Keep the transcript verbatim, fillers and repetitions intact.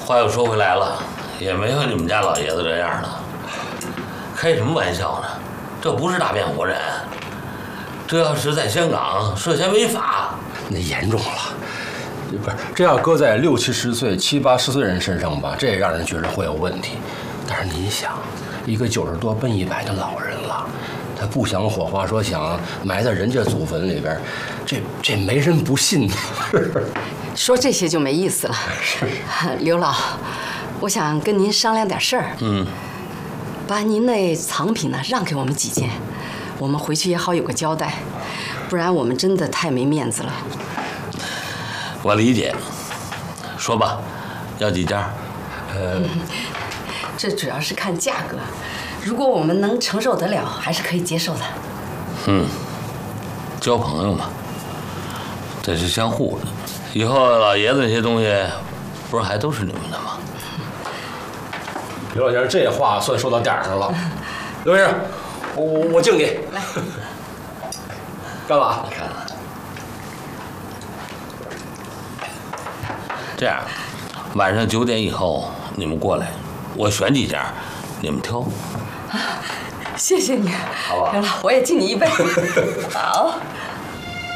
话又说回来了，也没有你们家老爷子这样的。开什么玩笑呢？这不是大变活人，这要是在香港涉嫌违法， 那严重了。不是，这要搁在六七十岁、七八十岁人身上吧，这也让人觉得会有问题。但是您想，一个九十多奔一百的老人了，他不想火化，说想埋在人家祖坟里边，这这没人不信。 说这些就没意思了。 是， 刘老，我想跟您商量点事儿。 嗯， 把您那藏品呢让给我们几件，我们回去也好有个交代，不然我们真的太没面子了。 我理解。说吧，要几件？ 呃，这主要是看价格，如果我们能承受得了，还是可以接受的。 嗯，交朋友嘛，这是相互的。以后老爷子那些东西，不是还都是你们的吗？ 刘老先生，这话算说到点儿上了。刘先生，我我我敬你。 来， 干嘛？ 你看，这样，晚上九点以后你们过来，我选几件，你们挑。 谢谢你， 好吧？ 刘老，我也敬你一杯。好。